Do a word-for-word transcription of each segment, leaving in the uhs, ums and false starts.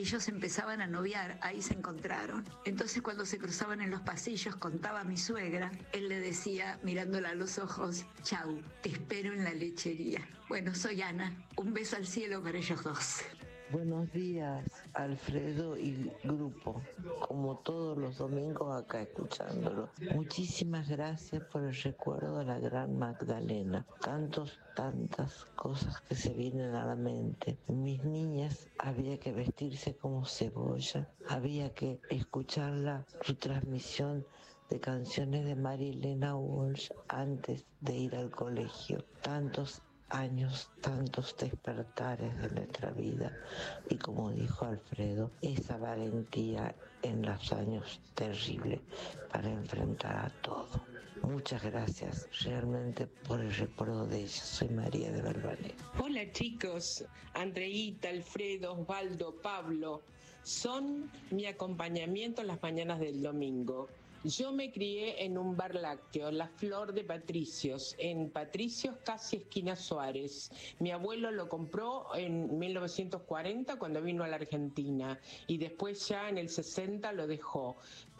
ellos empezaban a noviar, ahí se encontraron. Entonces cuando se cruzaban en los pasillos, contaba a mi suegra, él le decía, mirándola a los ojos, chau, te espero en la lechería. Bueno, soy Ana, un beso al cielo para ellos dos. Buenos días, Alfredo y grupo, como todos los domingos acá escuchándolo. Muchísimas gracias por el recuerdo de la gran Magdalena. Tantos, tantas cosas que se vienen a la mente. Mis niñas había que vestirse como cebolla, había que escucharla, su transmisión de canciones de Marilena Walsh antes de ir al colegio. Tantos años, tantos despertares de nuestra vida y, como dijo Alfredo, esa valentía en los años terribles para enfrentar a todo. Muchas gracias realmente por el recuerdo de ella. Soy María de Verbalé. Hola chicos, Andreíta, Alfredo, Osvaldo, Pablo, son mi acompañamiento en las mañanas del domingo. Yo me crié en un bar lácteo, La Flor de Patricios, en Patricios, casi esquina Suárez. Mi abuelo lo compró en mil novecientos cuarenta cuando vino a la Argentina y después ya en el sesenta lo dejó.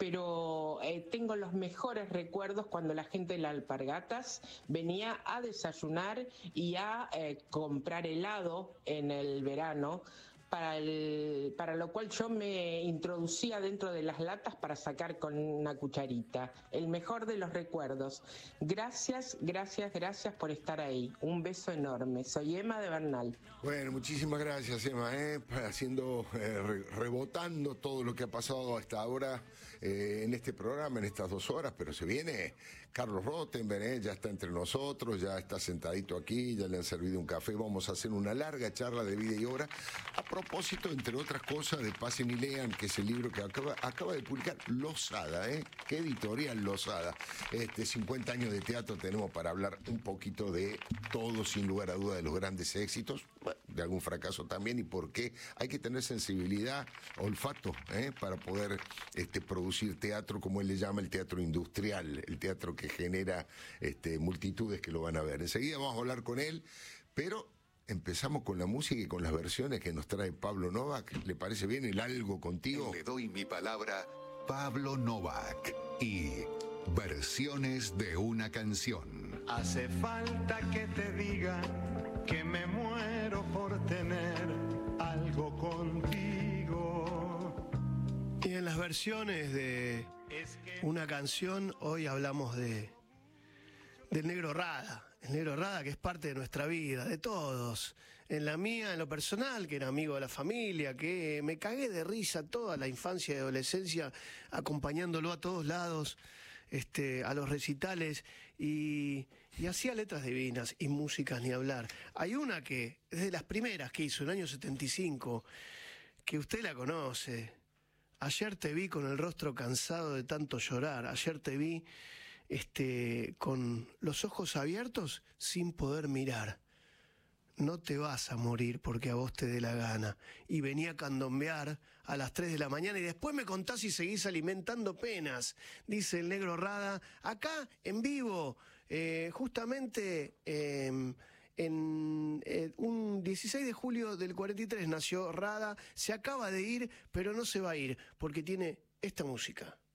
Pero eh, tengo los mejores recuerdos cuando la gente de las Alpargatas venía a desayunar y a eh, comprar helado en el verano. Para, el, para lo cual yo me introducía dentro de las latas para sacar con una cucharita. El mejor de los recuerdos. Gracias, gracias, gracias por estar ahí. Un beso enorme. Soy Emma de Bernal. Bueno, muchísimas gracias, Emma, ¿eh? haciendo, eh, re, rebotando todo lo que ha pasado hasta ahora eh, en este programa, en estas dos horas, pero se viene Carlos Rottenberg, ¿eh? ya está entre nosotros, ya está sentadito aquí, ya le han servido un café. Vamos a hacer una larga charla de vida y obra. A propósito, entre otras cosas, de Pasen y Lean, que es el libro que acaba, acaba de publicar Losada, ¿eh? ¿Qué editorial Losada? Este, cincuenta años de teatro tenemos para hablar un poquito de todo, sin lugar a duda, de los grandes éxitos, bueno, de algún fracaso también, y por qué hay que tener sensibilidad, olfato, ¿eh? para poder este, producir teatro, como él le llama, el teatro industrial, el teatro que genera este, multitudes que lo van a ver. Enseguida vamos a hablar con él, pero empezamos con la música y con las versiones que nos trae Pablo Novak. ¿Le parece bien el Algo Contigo? Le doy mi palabra, Pablo Novak y versiones de una canción. Hace falta que te diga que me muero por tener algo contigo. Y en las versiones de una canción, hoy hablamos de del Negro Rada. El Negro Rada, que es parte de nuestra vida, de todos. En la mía, en lo personal, que era amigo de la familia, que me cagué de risa toda la infancia y adolescencia acompañándolo a todos lados, este, a los recitales, y, y hacía letras divinas y músicas ni hablar. Hay una que es de las primeras que hizo, en el año setenta y cinco, que usted la conoce. Ayer te vi con el rostro cansado de tanto llorar. Ayer te vi este, con los ojos abiertos sin poder mirar. No te vas a morir porque a vos te dé la gana. Y venía a candombear a las tres de la mañana y después me contás y seguís alimentando penas, dice el Negro Rada, acá en vivo, eh, justamente eh, en eh, un dieciséis de julio del cuarenta y tres nació Rada, se acaba de ir, pero no se va a ir porque tiene esta música.